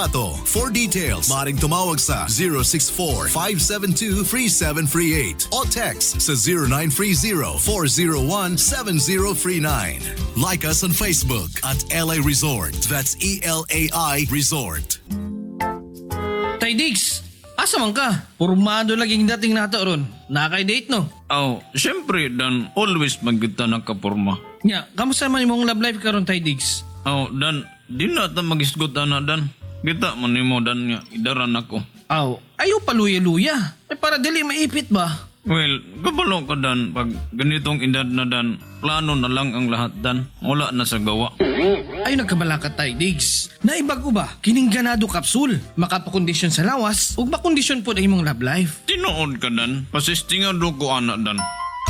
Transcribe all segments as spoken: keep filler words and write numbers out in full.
For details, maaaring tumawag sa zero six four, five seven two, three seven three eight o text sa zero nine three zero, four zero one, seven zero three nine. Like us on Facebook at L A Resort. That's E L A I Resort. Tay Diggs, asa man ka? Pormado laging dating nato ron. Nakay-date no? Oh, syempre Dan, always magkita nakaporma. Nya, kamusta man imong love life karon Tay Diggs? Oh, Dan, di na ta magisgot na Dan. Kita man nimo Dan nga, idaran ako. Aw, ayaw paluya-luya. Eh para dili maipit ba? Well, kabalo ka Dan, pag ganitong edad na Dan, plano na lang ang lahat Dan, wala na sa gawa. Ay nagkabala ka Tay Diggs. Naibago ba? Kining ganado kapsul. Makapakondisyon sa lawas ug makondisyon po na imong love life. Tinuod ka Dan, pasistingan do ko ana Dan.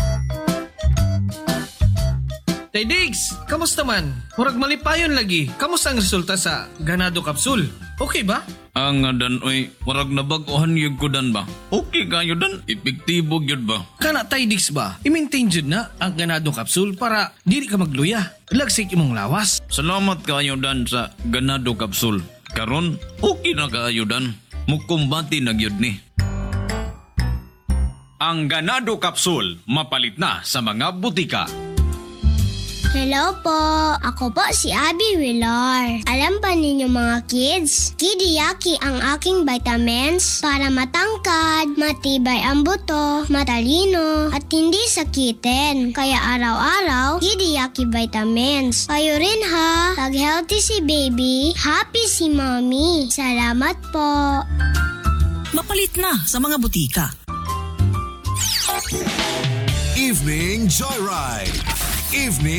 Tay Diggs, kamusta man? Murag malipayon lagi. Kamusta ang resulta sa ganado kapsul? Okay ba? Ang nga Dan, oy, warag na baguhan yun ko Dan ba? Okay kayo Dan, epektibo yun ba? Kana Tay Diggs ba? I-maintain jud na ang ganado kapsul para dili ka magluya. Lagsik imong lawas. Salamat kayo Dan sa ganado kapsul. Karon, okay na kayo Dan. Mukumbati na gyud ni. Ang ganado kapsul, mapalit na sa mga butika. Hello po, ako po si Abby Villar. Alam ba ninyo mga kids, Kidiyaki ang aking vitamins para matangkad, matibay ang buto, matalino, at hindi sakitin. Kaya araw-araw, Kidiyaki vitamins. Kayo rin ha, pag healthy si baby, happy si mommy. Salamat po. Mapalit na sa mga butika. Evening Joyride. Evening